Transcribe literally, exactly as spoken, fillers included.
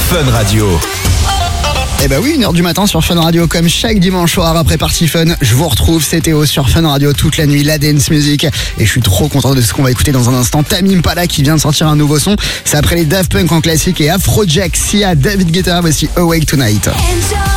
Fun Radio. Eh bah oui, une heure du matin sur Fun Radio, comme chaque dimanche soir après Party Fun. Je vous retrouve, c'est Théo sur Fun Radio toute la nuit, la dance music. Et je suis trop content de ce qu'on va écouter dans un instant. Tame Impala qui vient de sortir un nouveau son. C'est après les Daft Punk en classique et Afrojack, Sia, David Guetta. Voici Awake Tonight.